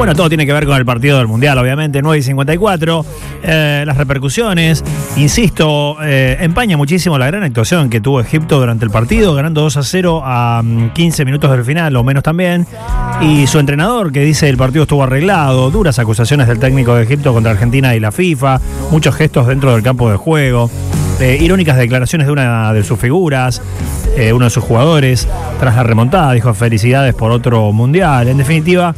Bueno, todo tiene que ver con el partido del Mundial, obviamente, 9:54. Las repercusiones, insisto, empaña muchísimo la gran actuación que tuvo Egipto durante el partido, ganando 2-0 a 15 minutos del final, o menos también. Y su entrenador, que dice el partido estuvo arreglado, duras acusaciones del técnico de Egipto contra Argentina y la FIFA, muchos gestos dentro del campo de juego, irónicas declaraciones de una de sus figuras, uno de sus jugadores, tras la remontada, dijo felicidades por otro Mundial. En definitiva,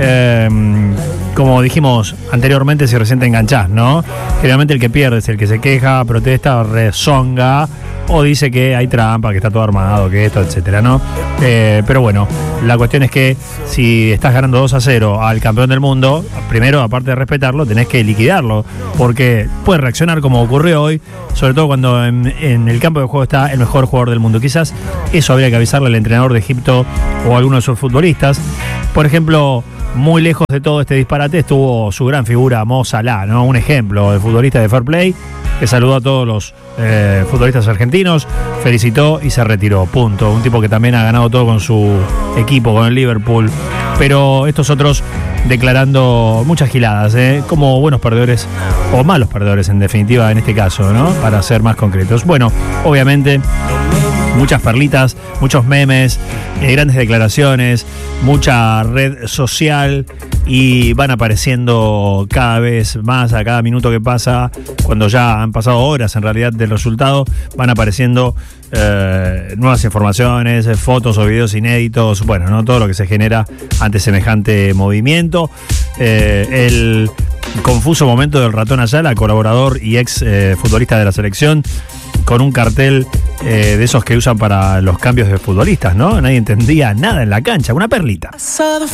como dijimos anteriormente, si recién te enganchás, ¿no? Generalmente el que pierde es el que se queja, protesta, rezonga o dice que hay trampa, que está todo armado, que esto, etcétera, ¿no? Pero bueno, la cuestión es que si estás ganando 2-0 al campeón del mundo, primero, aparte de respetarlo, tenés que liquidarlo, porque puede reaccionar como ocurrió hoy, sobre todo cuando en el campo de juego está el mejor jugador del mundo. Quizás eso habría que avisarle al entrenador de Egipto o a alguno de sus futbolistas. Por ejemplo, muy lejos de todo este disparate estuvo su gran figura Mo Salah, ¿no? Un ejemplo de futbolista de fair play, que saludó a todos los futbolistas argentinos, felicitó y se retiró, punto. Un tipo que también ha ganado todo con su equipo, con el Liverpool. Pero estos otros declarando muchas giladas, como buenos perdedores o malos perdedores, en definitiva, en este caso, ¿no? Para ser más concretos. Bueno, obviamente, muchas perlitas, muchos memes, grandes declaraciones, mucha red social, y van apareciendo cada vez más a cada minuto que pasa. Cuando ya han pasado horas en realidad del resultado, van apareciendo nuevas informaciones, fotos o videos inéditos, bueno, ¿no? Todo lo que se genera ante semejante movimiento. El confuso momento del Ratón Ayala, colaborador y ex futbolista de la selección, con un cartel de esos que usan para los cambios de futbolistas, ¿no? Nadie entendía nada en la cancha, una perlita.